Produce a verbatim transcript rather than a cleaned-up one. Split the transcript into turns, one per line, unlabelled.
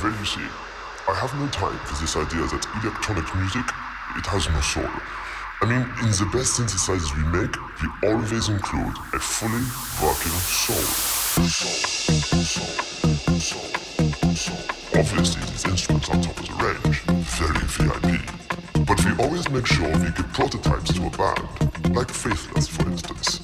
Well, you see, I have no time for this idea that electronic music, it has no soul. I mean, in the best synthesizers we make, we always include a fully working soul. Soul, soul, soul, soul. Obviously, these instruments are top of the range, very V I P. But we always make sure we give prototypes to a band, like Faithless, for instance.